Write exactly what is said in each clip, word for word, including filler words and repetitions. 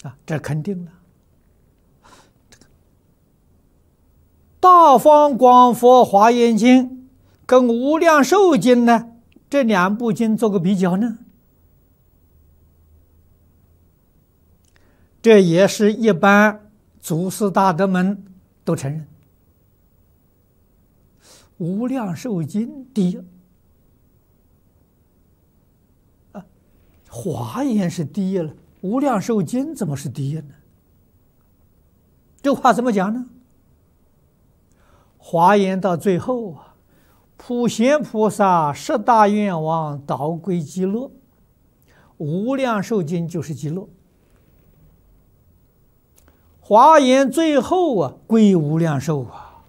啊，这肯定了。大方广佛华严经跟无量寿经呢，这两部经做个比较呢，这也是一般祖师大德们都承认，无量寿经第一，啊，华严是第一了，无量寿经怎么是第一呢？这话怎么讲呢？华严到最后啊，普贤菩萨十大愿望导归极乐，无量寿经就是极乐。华严最后啊，归无量寿啊，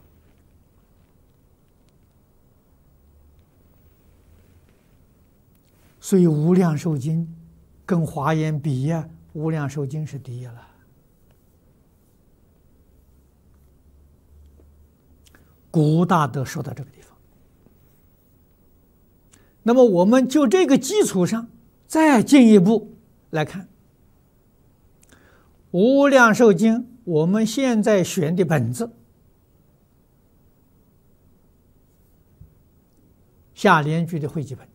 所以无量寿经跟华严比呀，无量寿经是第一了。古大德说到这个地方，那么我们就这个基础上再进一步来看，无量寿经我们现在选的本子，下联居的汇集本，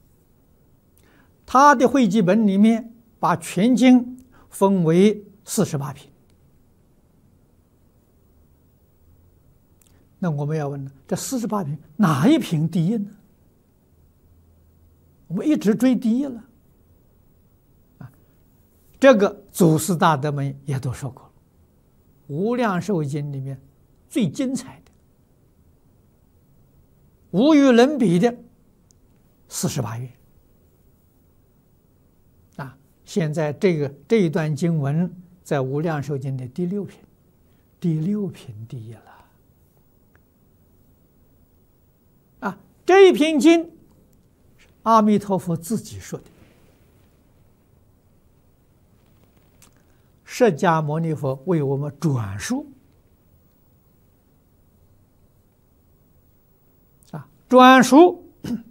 他的汇集本里面把全经分为四十八品。那我们要问了，这四十八品哪一品第一呢？我们一直追第一了啊！这个祖师大德们也都说过了，无量寿经里面最精彩的、无与伦比的四十八愿啊！现在这个这一段经文在无量寿经的第六品，第六品第一了。啊，这一篇经，阿弥陀佛自己说的。释迦牟尼佛为我们转述，啊，转述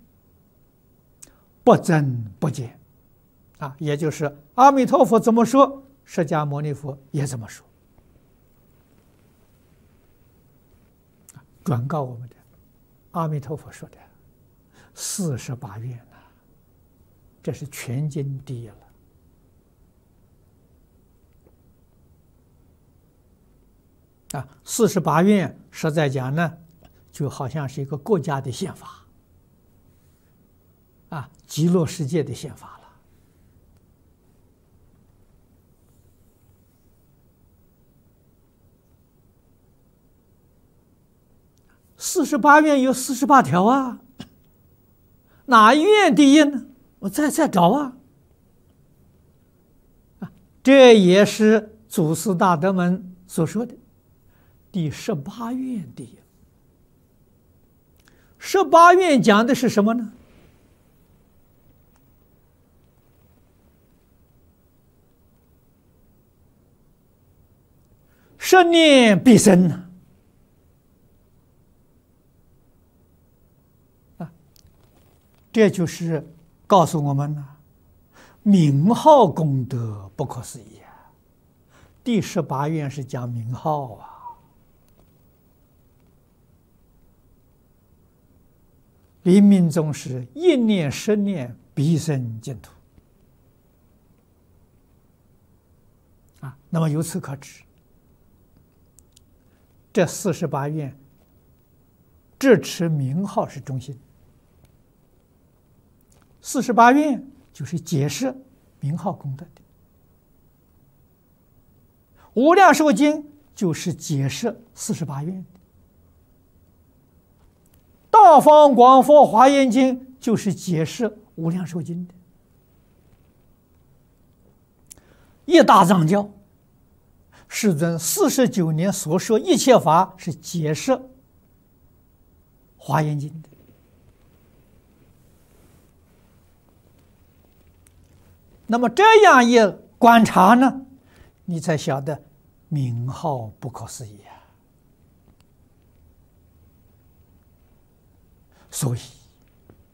不增不减，啊，也就是阿弥陀佛怎么说，释迦牟尼佛也这么说，转告我们的。阿弥陀佛说的四十八愿呐，这是全经第一了。啊，四十八愿实在讲呢，就好像是一个国家的宪法，啊，极乐世界的宪法了。四十八愿有四十八条啊，哪一愿第一呢？我再再找啊！啊，这也是祖师大德们所说的第十八愿第一。十八愿讲的是什么呢？十念必生呢。这就是告诉我们呢，名号功德不可思议啊！第十八愿是讲名号啊，临命终时一念十念必生净土啊。那么由此可知，这四十八愿支持名号是中心。四十八愿就是解释名号功德的，无量寿经就是解释四十八愿的，大方广佛华严经就是解释无量寿经的。一大藏教，世尊四十九年所说一切法是解释华严经的。那么这样一观察呢，你才晓得名号不可思议啊！所以